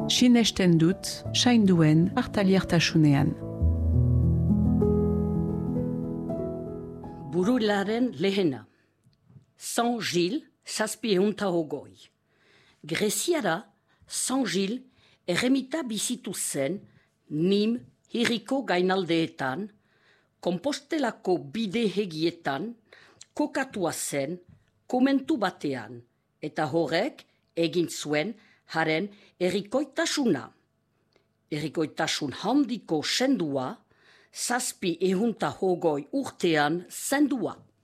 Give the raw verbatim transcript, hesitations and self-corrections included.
sinesten dut, sainduen hartaliertasunean. Burularen lehena. San Gil, zazpi ehunta hogoi. Greziara, San Gil, erremita bizitu zen, Nim hiriko gainaldeetan, Kompostelako bide hegietan, kokatua zen, komentu batean, eta horrek egin zuen haren errikoitasuna. Errikoitasun handiko sendua, zazpi ehunta hogoi urtean zendua.